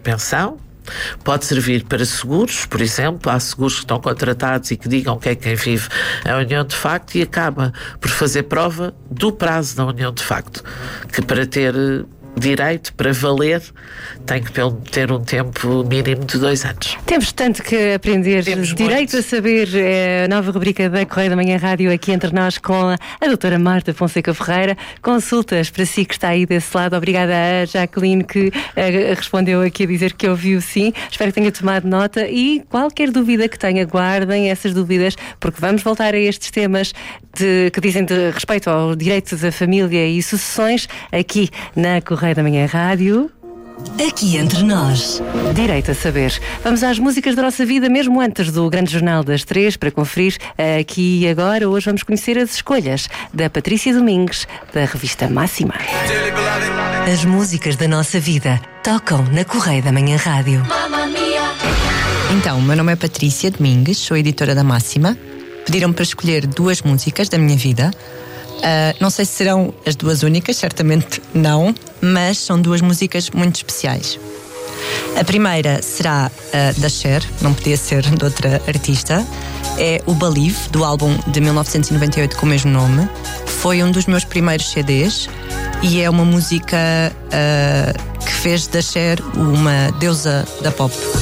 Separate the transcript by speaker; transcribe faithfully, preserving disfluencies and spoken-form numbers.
Speaker 1: pensão. Pode servir para seguros, por exemplo, há seguros que estão contratados e que digam que é quem vive a união de facto, e acaba por fazer prova do prazo da união de facto, que para ter direito, para valer, tem que ter um tempo mínimo de dois anos.
Speaker 2: Temos tanto que aprender.
Speaker 1: Temos
Speaker 2: Direito
Speaker 1: muito.
Speaker 2: a Saber, é a nova rubrica da Correio da Manhã Rádio, aqui entre nós com a doutora Marta Fonseca Ferreira. Consultas para si que está aí desse lado. Obrigada a Jacqueline, que uh, respondeu aqui a dizer que ouviu sim. Espero que tenha tomado nota, e qualquer dúvida que tenha, guardem essas dúvidas, porque vamos voltar a estes temas de, que dizem de respeito ao direito da família e sucessões aqui na Correio da Manhã Rádio.
Speaker 3: Aqui entre nós.
Speaker 2: Direito a Saber. Vamos às músicas da nossa vida, mesmo antes do grande jornal das três, para conferir aqui e agora. Hoje vamos conhecer as escolhas da Patrícia Domingues, da revista Máxima.
Speaker 3: As músicas da nossa vida tocam na Correio da Manhã Rádio.
Speaker 4: Então, o meu nome é Patrícia Domingues, sou editora da Máxima. Pediram-me para escolher duas músicas da minha vida. Uh, não sei se serão as duas únicas, certamente não, mas são duas músicas muito especiais. A primeira será uh, da Cher, não podia ser de outra artista. É o Believe, do álbum de mil novecentos e noventa e oito com o mesmo nome. Foi um dos meus primeiros C Ds e é uma música uh, que fez da Cher uma deusa da pop.